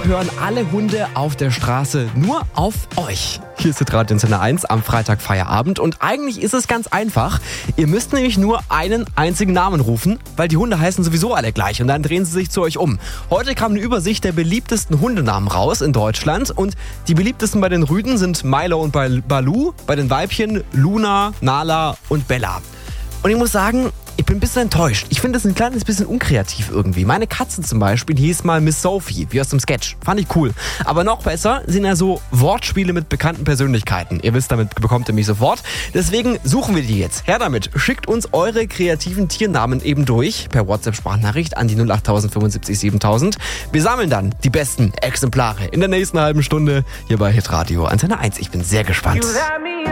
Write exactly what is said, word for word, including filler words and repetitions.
hören alle Hunde auf der Straße nur auf euch. Hier ist Radio Antenne eins am Freitag Feierabend und eigentlich ist es ganz einfach. Ihr müsst nämlich nur einen einzigen Namen rufen, weil die Hunde heißen sowieso alle gleich und dann drehen sie sich zu euch um. Heute kam eine Übersicht der beliebtesten Hundenamen raus in Deutschland und die beliebtesten bei den Rüden sind Milo und Baloo, bei den Weibchen Luna, Nala und Bella. Und ich muss sagen, ich bin ein bisschen enttäuscht. Ich finde das ein kleines bisschen unkreativ irgendwie. Meine Katze zum Beispiel, die hieß mal Miss Sophie, wie aus dem Sketch. Fand ich cool. Aber noch besser sind ja so Wortspiele mit bekannten Persönlichkeiten. Ihr wisst, damit bekommt ihr mich sofort. Deswegen suchen wir die jetzt. Her damit. Schickt uns eure kreativen Tiernamen eben durch per WhatsApp-Sprachnachricht an die null acht null null fünfundsiebzig siebentausend. Wir sammeln dann die besten Exemplare in der nächsten halben Stunde hier bei Hitradio Antenne eins. Ich bin sehr gespannt.